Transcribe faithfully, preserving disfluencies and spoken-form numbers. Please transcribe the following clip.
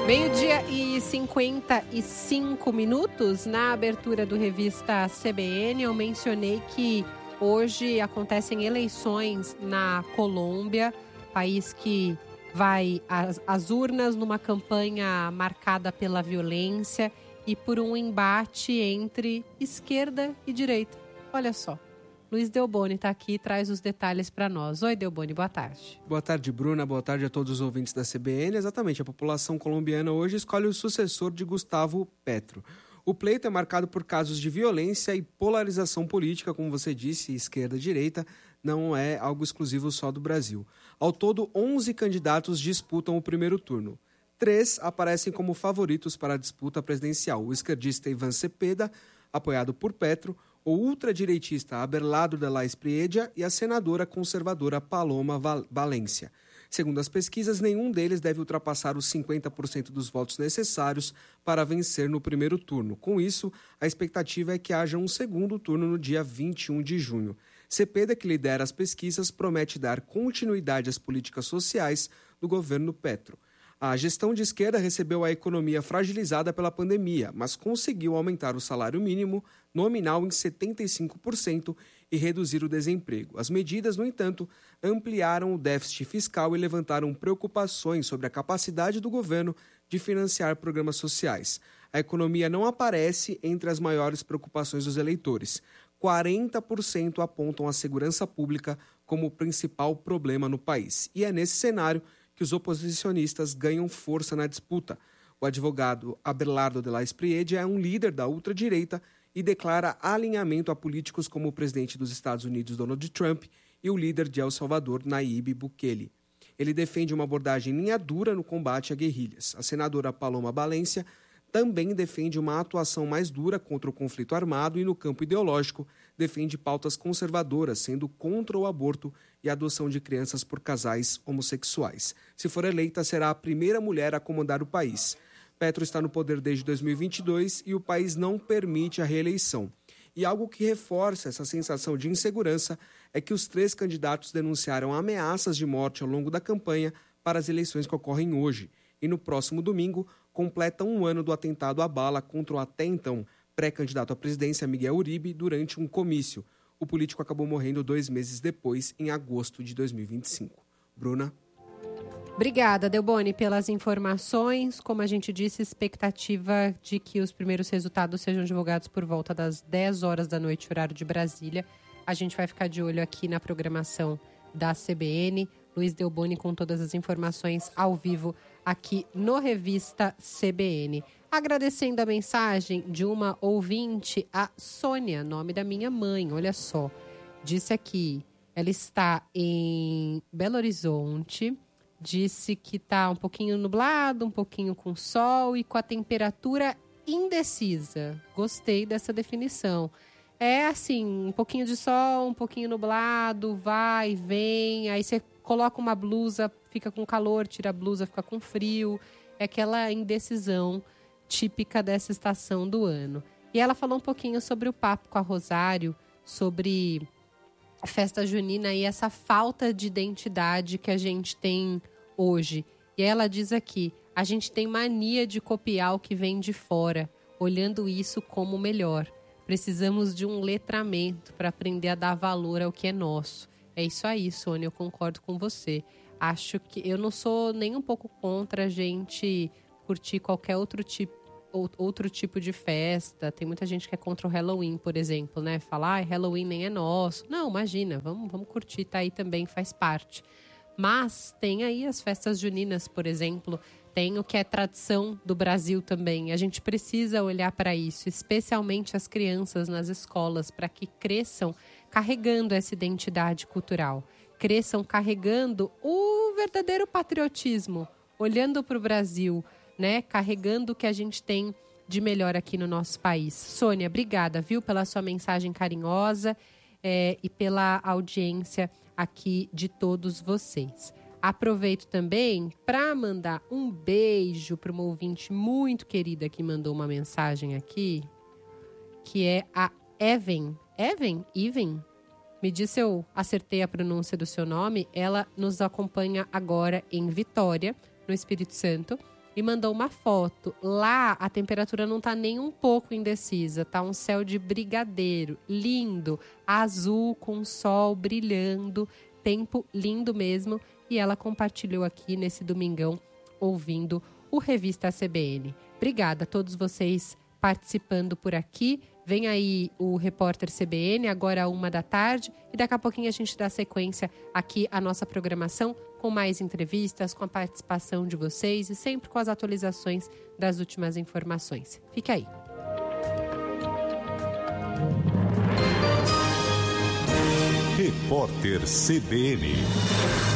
Meio-dia e cinquenta e cinco minutos. Na abertura do Revista C B N, eu mencionei que hoje acontecem eleições na Colômbia, país que vai às, às urnas numa campanha marcada pela violência e por um embate entre esquerda e direita. Olha só. Luiz Delboni está aqui e traz os detalhes para nós. Oi, Delboni, boa tarde. Boa tarde, Bruna. Boa tarde a todos os ouvintes da C B N. Exatamente, a população colombiana hoje escolhe o sucessor de Gustavo Petro. O pleito é marcado por casos de violência e polarização política, como você disse, esquerda-direita, não é algo exclusivo só do Brasil. Ao todo, onze candidatos disputam o primeiro turno. Três aparecem como favoritos para a disputa presidencial. O esquerdista Iván Cepeda, apoiado por Petro, o ultradireitista Abelardo de la Espriella e a senadora conservadora Paloma Valencia. Segundo as pesquisas, nenhum deles deve ultrapassar os cinquenta por cento dos votos necessários para vencer no primeiro turno. Com isso, a expectativa é que haja um segundo turno no dia vinte e um de junho. Cepeda, que lidera as pesquisas, promete dar continuidade às políticas sociais do governo Petro. A gestão de esquerda recebeu a economia fragilizada pela pandemia, mas conseguiu aumentar o salário mínimo nominal em setenta e cinco por cento e reduzir o desemprego. As medidas, no entanto, ampliaram o déficit fiscal e levantaram preocupações sobre a capacidade do governo de financiar programas sociais. A economia não aparece entre as maiores preocupações dos eleitores. quarenta por cento apontam a segurança pública como o principal problema no país. E é nesse cenário que os oposicionistas ganham força na disputa. O advogado Abelardo de la Espriella é um líder da ultradireita e declara alinhamento a políticos como o presidente dos Estados Unidos, Donald Trump, e o líder de El Salvador, Nayib Bukele. Ele defende uma abordagem linha dura no combate a guerrilhas. A senadora Paloma Valencia também defende uma atuação mais dura contra o conflito armado e, no campo ideológico, defende pautas conservadoras, sendo contra o aborto e a adoção de crianças por casais homossexuais. Se for eleita, será a primeira mulher a comandar o país. Petro está no poder desde dois mil e vinte e dois e o país não permite a reeleição. E algo que reforça essa sensação de insegurança é que os três candidatos denunciaram ameaças de morte ao longo da campanha para as eleições que ocorrem hoje. E no próximo domingo, completa um ano do atentado à bala contra o até então pré-candidato à presidência Miguel Uribe durante um comício. O político acabou morrendo dois meses depois, em agosto de dois mil e vinte e cinco. Bruna? Obrigada, Delboni, pelas informações. Como a gente disse, expectativa de que os primeiros resultados sejam divulgados por volta das dez horas da noite, horário de Brasília. A gente vai ficar de olho aqui na programação da C B N. Luiz Delboni com todas as informações ao vivo aqui no Revista C B N. Agradecendo a mensagem de uma ouvinte, a Sônia, nome da minha mãe, olha só. Disse aqui, ela está em Belo Horizonte, disse que está um pouquinho nublado, um pouquinho com sol e com a temperatura indecisa. Gostei dessa definição. É assim, um pouquinho de sol, um pouquinho nublado, vai, vem, aí você coloca uma blusa, fica com calor, tira a blusa, fica com frio. É aquela indecisão típica dessa estação do ano. E ela falou um pouquinho sobre o papo com a Rosário, sobre a festa junina e essa falta de identidade que a gente tem hoje. E ela diz aqui, a gente tem mania de copiar o que vem de fora, olhando isso como melhor. Precisamos de um letramento para aprender a dar valor ao que é nosso. É isso aí, Sônia, eu concordo com você. Acho que eu não sou nem um pouco contra a gente curtir qualquer outro tipo, outro tipo de festa. Tem muita gente que é contra o Halloween, por exemplo, né? Falar, ah, Halloween nem é nosso. Não, imagina, vamos, vamos curtir, tá aí também, faz parte. Mas tem aí as festas juninas, por exemplo, tem o que é tradição do Brasil também. A gente precisa olhar para isso, especialmente as crianças nas escolas, para que cresçam carregando essa identidade cultural. Cresçam carregando o verdadeiro patriotismo, olhando para o Brasil, né? Carregando o que a gente tem de melhor aqui no nosso país. Sônia, obrigada, viu, pela sua mensagem carinhosa é, e pela audiência aqui de todos vocês. Aproveito também para mandar um beijo para uma ouvinte muito querida que mandou uma mensagem aqui, que é a Even. Even? Even? Me diz se eu acertei a pronúncia do seu nome. Ela nos acompanha agora em Vitória, no Espírito Santo. e mandou uma foto. Lá, a temperatura não tá nem um pouco indecisa. Tá um céu de brigadeiro, lindo, azul, com sol brilhando, tempo lindo mesmo. E ela compartilhou aqui nesse domingão, ouvindo o Revista C B N. Obrigada a todos vocês participando por aqui. Vem aí o Repórter C B N, agora uma da tarde. E daqui a pouquinho a gente dá sequência aqui à nossa programação, com mais entrevistas, com a participação de vocês e sempre com as atualizações das últimas informações. Fique aí. Repórter C B N.